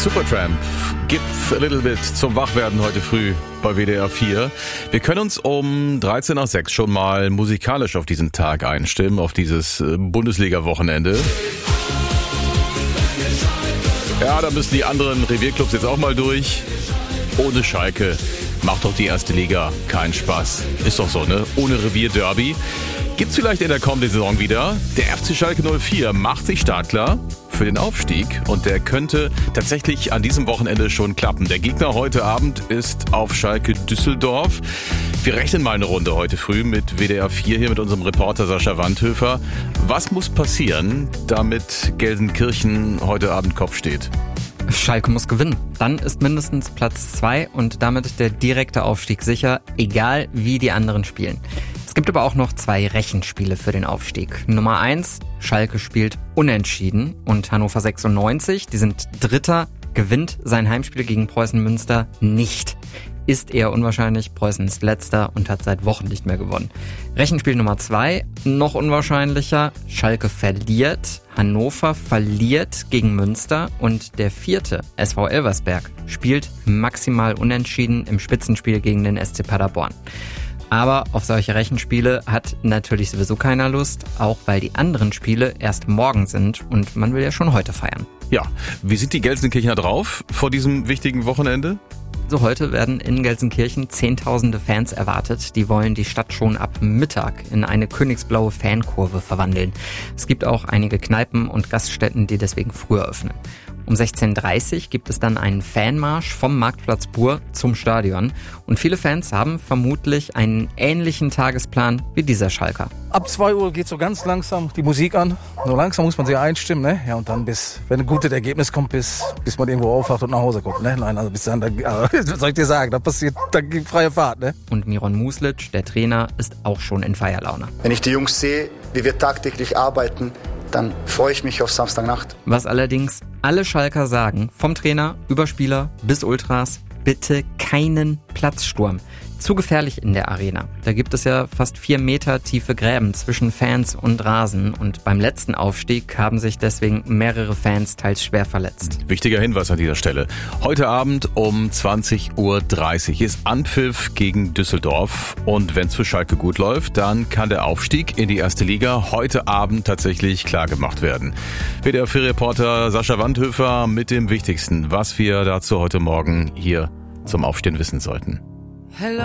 Supertramp, Give a Little Bit zum Wachwerden heute früh bei WDR 4. Wir können uns um 13 nach 6 schon mal musikalisch auf diesen Tag einstimmen, auf dieses Bundesliga-Wochenende. Ja, da müssen die anderen Revierclubs jetzt auch mal durch. Ohne Schalke macht doch die erste Liga keinen Spaß. Ist doch so, ne? Ohne Revierderby. Gibt's vielleicht in der kommenden Saison wieder. Der FC Schalke 04 macht sich startklar für den Aufstieg und der könnte tatsächlich an diesem Wochenende schon klappen. Der Gegner heute Abend ist auf Schalke Düsseldorf. Wir rechnen mal eine Runde heute früh mit WDR 4 hier mit unserem Reporter Sascha Wandhöfer. Was muss passieren, damit Gelsenkirchen heute Abend Kopf steht? Schalke muss gewinnen. Dann ist mindestens Platz 2 und damit der direkte Aufstieg sicher, egal wie die anderen spielen. Es gibt aber auch noch 2 Rechenspiele für den Aufstieg. Nummer 1, Schalke spielt unentschieden und Hannover 96, die sind Dritter, gewinnt sein Heimspiel gegen Preußen Münster nicht. Ist eher unwahrscheinlich, Preußen ist Letzter und hat seit Wochen nicht mehr gewonnen. Rechenspiel Nummer 2, noch unwahrscheinlicher, Schalke verliert, Hannover verliert gegen Münster und der 4. SV Elversberg spielt maximal unentschieden im Spitzenspiel gegen den SC Paderborn. Aber auf solche Rechenspiele hat natürlich sowieso keiner Lust, auch weil die anderen Spiele erst morgen sind und man will ja schon heute feiern. Ja, wie sind die Gelsenkirchener drauf vor diesem wichtigen Wochenende? So, heute werden in Gelsenkirchen Zehntausende Fans erwartet. Die wollen die Stadt schon ab Mittag in eine königsblaue Fankurve verwandeln. Es gibt auch einige Kneipen und Gaststätten, die deswegen früher öffnen. Um 16:30 Uhr gibt es dann einen Fanmarsch vom Marktplatz Buhr zum Stadion. Und viele Fans haben vermutlich einen ähnlichen Tagesplan wie dieser Schalker. Ab 2 Uhr geht so ganz langsam die Musik an. So langsam muss man sich einstimmen, ne? Ja, und dann bis, wenn ein gutes Ergebnis kommt, bis man irgendwo aufwacht und nach Hause kommt, ne? Nein, also bis dann, was soll ich dir sagen, da gibt freie Fahrt, ne? Und Miron Muslic, der Trainer, ist auch schon in Feierlaune. Wenn ich die Jungs sehe, wie wir tagtäglich arbeiten, dann freue ich mich auf Samstagnacht. Was allerdings alle Schalker sagen, vom Trainer über Spieler bis Ultras, bitte keinen Platzsturm. Zu gefährlich in der Arena. Da gibt es ja fast 4 Meter tiefe Gräben zwischen Fans und Rasen und beim letzten Aufstieg haben sich deswegen mehrere Fans teils schwer verletzt. Wichtiger Hinweis an dieser Stelle. Heute Abend um 20:30 Uhr ist Anpfiff gegen Düsseldorf und wenn es für Schalke gut läuft, dann kann der Aufstieg in die erste Liga heute Abend tatsächlich klar gemacht werden. WDR 4-Reporter Sascha Wandhöfer mit dem Wichtigsten, was wir dazu heute Morgen hier zum Aufstehen wissen sollten. Hello.